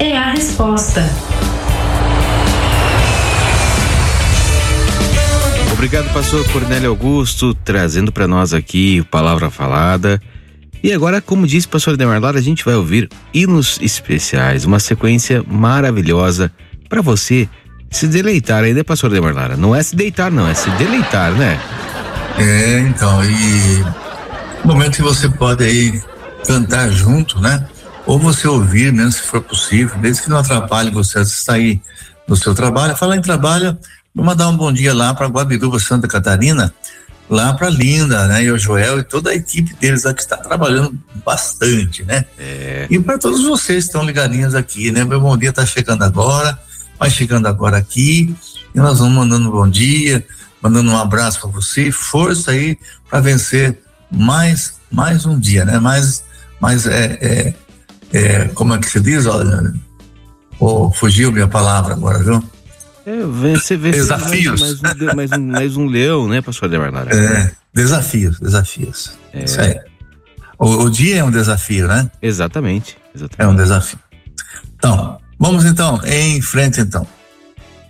é a resposta. Obrigado, pastor Cornélio Augusto, trazendo para nós aqui Palavra Falada. E agora, como disse o pastor Ademar Lara, a gente vai ouvir hinos especiais, uma sequência maravilhosa para você se deleitar aí, né, pastor Ademar Lara? Não é se deitar, não, é se deleitar, né? Então, e momento que você pode aí cantar junto, né? Ou você ouvir, mesmo se for possível, desde que não atrapalhe você estar aí no seu trabalho. Falar em trabalho, vou mandar um bom dia lá para Guabiruba, Santa Catarina, lá para Linda, né? E o Joel e toda a equipe deles lá que está trabalhando bastante, né? E para todos vocês que estão ligadinhos aqui, né? Meu bom dia está chegando agora, vai chegando agora aqui, e nós vamos mandando um bom dia, mandando um abraço para você, força aí para vencer mais um dia, né? Como é que se diz? Olha, fugiu minha palavra agora, viu? Vencer desafios. Mais um leão, né, pastor Ademar Lara? Desafios. Isso aí. O dia é um desafio, né? Exatamente. É um desafio. Então, vamos então em frente então.